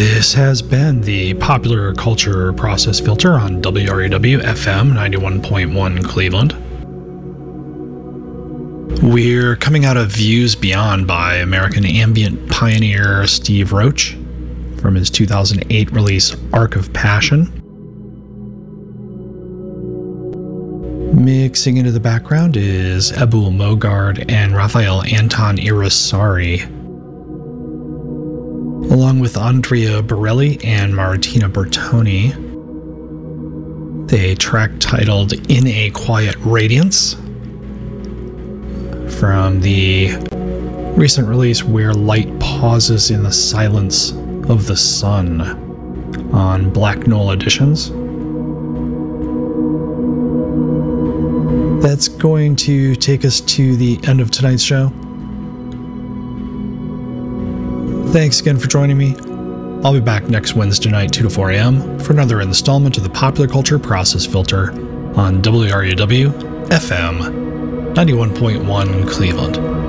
This has been the Popular Culture Process Filter on WRUW FM 91.1 Cleveland. We're coming out of Views Beyond by American ambient pioneer Steve Roach from his 2008 release Arc of Passion. Mixing into the background is Ebul Mogard and Rafael Anton Irisari, along with Andrea Borelli and Martina Bertoni. The track titled In a Quiet Radiance from the recent release Where Light Pauses in the Silence of the Sun on Black Knoll Editions. That's going to take us to the end of tonight's show. Thanks again for joining me. I'll be back next Wednesday night, 2 to 4 a.m. for another installment of the Popular Culture Process Filter on WRUW FM 91.1 Cleveland.